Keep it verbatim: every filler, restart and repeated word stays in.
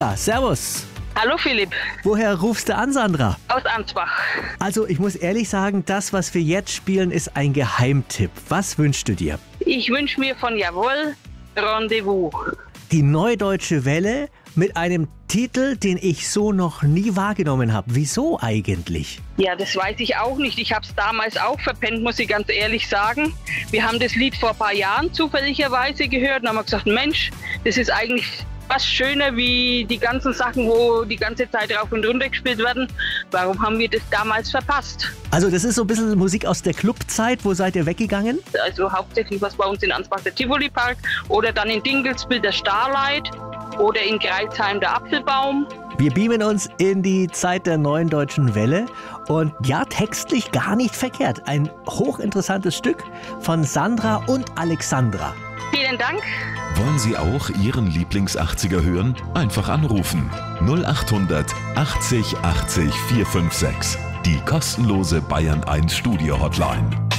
Sandra, servus. Hallo Philipp. Woher rufst du an, Sandra? Aus Ansbach. Also ich muss ehrlich sagen, das, was wir jetzt spielen, ist ein Geheimtipp. Was wünschst du dir? Ich wünsche mir von Jawohl Rendezvous. Die Neudeutsche Welle mit einem Titel, den ich so noch nie wahrgenommen habe. Wieso eigentlich? Ja, das weiß ich auch nicht. Ich habe es damals auch verpennt, muss ich ganz ehrlich sagen. Wir haben das Lied vor ein paar Jahren zufälligerweise gehört und haben gesagt, Mensch, das ist eigentlich fast schöner wie die ganzen Sachen, wo die ganze Zeit rauf und runter gespielt werden. Warum haben wir das damals verpasst? Also das ist so ein bisschen Musik aus der Clubzeit. Wo seid ihr weggegangen? Also hauptsächlich was bei uns in Ansbach der Tivoli Park oder dann in Dingelsbild der Starlight oder in Greilsheim der Apfelbaum. Wir beamen uns in die Zeit der Neuen Deutschen Welle und ja, textlich gar nicht verkehrt. Ein hochinteressantes Stück von Sandra und Alexandra. Vielen Dank. Wollen Sie auch Ihren Lieblings-achtziger hören? Einfach anrufen. null acht hundert achtzig achtzig vier fünf sechs. Die kostenlose Bayern eins Studio Hotline.